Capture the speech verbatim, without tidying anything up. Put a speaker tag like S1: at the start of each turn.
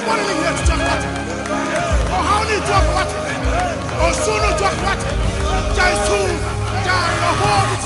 S1: Somebody here to talk about it. Oh, how do you talk about it? Oh, soon to talk about it. Jai soon, Jai, the whole